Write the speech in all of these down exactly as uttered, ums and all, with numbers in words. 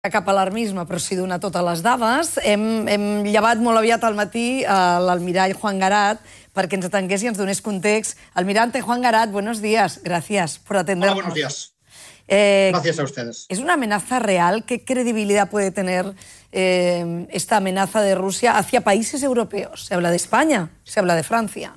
cap a alarmisme, però sí donar totes les dades. Hem, hem llevat molt aviat al matí l'almirall Juan Garat perquè ens atengués i ens donés context. Almirante Juan Garat, buenos días. Gracias por atendernos. Hola, buenos días. Eh, Gracias a ustedes. ¿Es una amenaza real? ¿Qué credibilidad puede tener eh, esta amenaza de Rusia hacia países europeos? Se habla de España, se habla de Francia.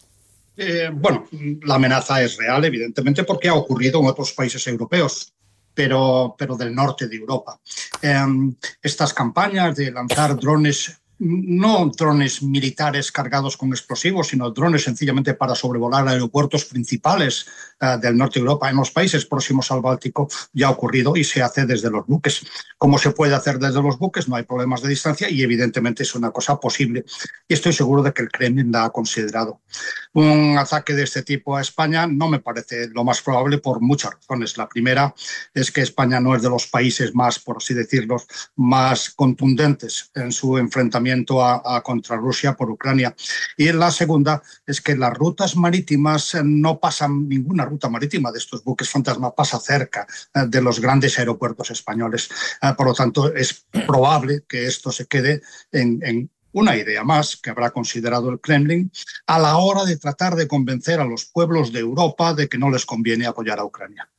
Eh, bueno, la amenaza es real, evidentemente, porque ha ocurrido en otros países europeos. Pero, pero del norte de Europa. Eh, estas campañas de lanzar drones, no drones militares cargados con explosivos, sino drones sencillamente para sobrevolar aeropuertos principales eh, del norte de Europa, en los países próximos al Báltico, ya ha ocurrido y se hace desde los buques. ¿Cómo se puede hacer desde los buques? No hay problemas de distancia y evidentemente es una cosa posible. Y estoy seguro de que el Kremlin la ha considerado. Un ataque de este tipo a España no me parece lo más probable por muchas razones. La primera es que España no es de los países más, por así decirlo, más contundentes en su enfrentamiento a, a contra Rusia por Ucrania. Y la segunda es que las rutas marítimas no pasan, ninguna ruta marítima de estos buques fantasma pasa cerca de los grandes aeropuertos españoles. Por lo tanto, es probable que esto se quede en, en una idea más que habrá considerado el Kremlin a la hora de tratar de convencer a los pueblos de Europa de que no les conviene apoyar a Ucrania.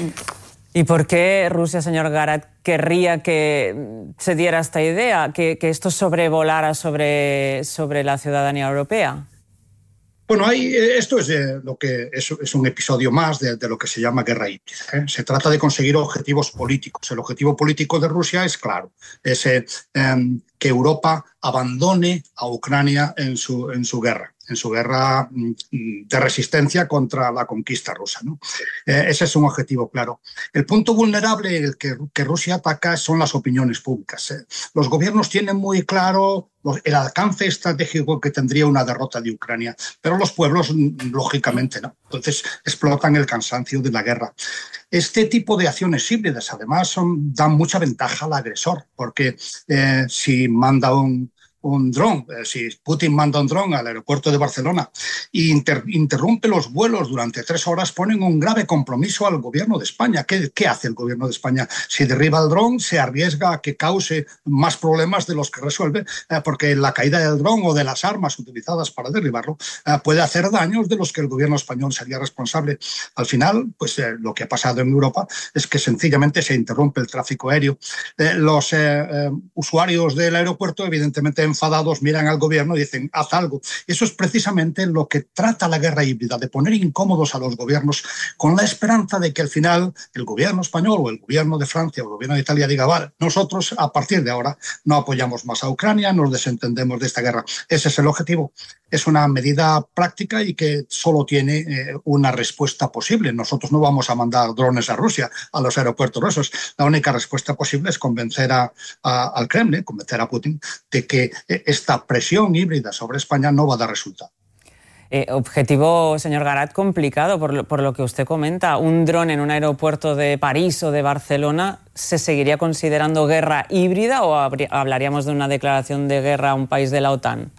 ¿Y por qué Rusia, señor Garat, querría que se diera esta idea, que, que esto sobrevolara sobre, sobre la ciudadanía europea? Bueno, hay, esto es, eh, lo que es, es un episodio más de, de lo que se llama guerra híbrida. ¿eh? Se trata de conseguir objetivos políticos. El objetivo político de Rusia es claro, es eh, eh, que Europa abandone a Ucrania en su, en su guerra. en su guerra de resistencia contra la conquista rusa, ¿no? Eh, ese es un objetivo claro. El punto vulnerable el que, que Rusia ataca son las opiniones públicas. ¿eh? Los gobiernos tienen muy claro los, el alcance estratégico que tendría una derrota de Ucrania, pero los pueblos, lógicamente, no. Entonces explotan el cansancio de la guerra. Este tipo de acciones híbridas, además, son, dan mucha ventaja al agresor, porque eh, si manda un un dron, eh, si Putin manda un dron al aeropuerto de Barcelona e inter, interrumpe los vuelos durante tres horas, ponen un grave compromiso al gobierno de España. ¿Qué, qué hace el gobierno de España? Si derriba el dron, se arriesga a que cause más problemas de los que resuelve, eh, porque la caída del dron o de las armas utilizadas para derribarlo eh, puede hacer daños de los que el gobierno español sería responsable. Al final, pues eh, lo que ha pasado en Europa es que sencillamente se interrumpe el tráfico aéreo. Eh, los eh, eh, usuarios del aeropuerto, evidentemente, enfadados, miran al gobierno y dicen, haz algo. Eso es precisamente lo que trata la guerra híbrida, de poner incómodos a los gobiernos con la esperanza de que al final el gobierno español o el gobierno de Francia o el gobierno de Italia diga, vale, nosotros a partir de ahora no apoyamos más a Ucrania, nos desentendemos de esta guerra. Ese es el objetivo. Es una medida práctica y que solo tiene eh, una respuesta posible. Nosotros no vamos a mandar drones a Rusia, a los aeropuertos rusos. La única respuesta posible es convencer a, a, al Kremlin, convencer a Putin de que esta presión híbrida sobre España no va a dar resultado. Eh, objetivo, señor Garat, complicado por lo, por lo que usted comenta. Un dron en un aeropuerto de París o de Barcelona, ¿se seguiría considerando guerra híbrida o habría, hablaríamos de una declaración de guerra a un país de la OTAN?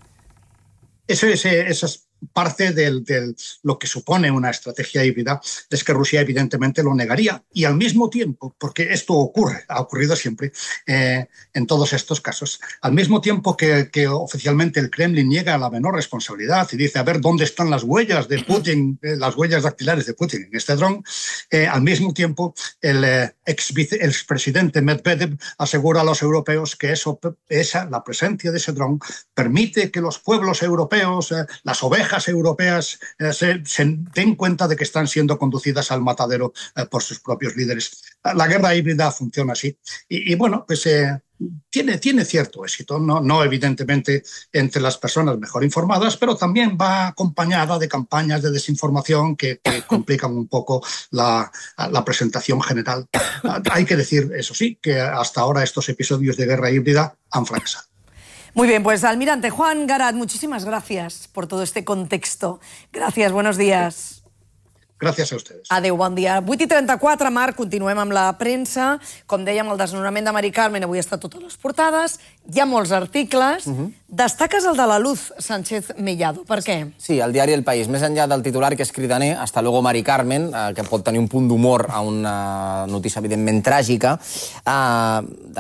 Eso, ese, eso es parte de lo que supone una estrategia híbrida, es que Rusia evidentemente lo negaría y al mismo tiempo, porque esto ocurre, ha ocurrido siempre eh, en todos estos casos, al mismo tiempo que, que oficialmente el Kremlin niega la menor responsabilidad y dice a ver dónde están las huellas de Putin, eh, las huellas dactilares de Putin en este dron, eh, al mismo tiempo el eh, ex expresidente Medvedev asegura a los europeos que eso, esa, la presencia de ese dron permite que los pueblos europeos, eh, las ovejas europeas eh, se, se den cuenta de que están siendo conducidas al matadero eh, por sus propios líderes. La guerra híbrida funciona así. Y, y bueno, pues eh, tiene, tiene cierto éxito, no, no evidentemente entre las personas mejor informadas, pero también va acompañada de campañas de desinformación que, que complican un poco la, la presentación general. Hay que decir, eso sí, que hasta ahora estos episodios de guerra híbrida han fracasado. Muy bien, pues almirante Juan Garat, muchísimas gracias por todo este contexto. Gracias, buenos días. Gracias a ustedes. Adéu, bon dia. vuit i trenta-quatre, Marc, continuem amb la premsa. Com dèiem, el desnonament de Mari Carmen avui està a totes les portades. Hi ha molts articles. Uh -huh. Destaques el de la Luz Sánchez Mellado. Per què? Sí, el diari El País. Més enllà del titular, que és cridaner, hasta luego Mari Carmen, eh, que pot tenir un punt d'humor a una notícia evidentment tràgica, eh,